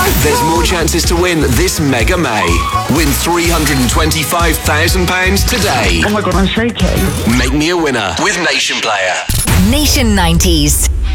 There's more chances to win this Mega May. Win £325,000 today. Oh my God, I'm shaking. Make me a winner with Nation Player. Nation 90s.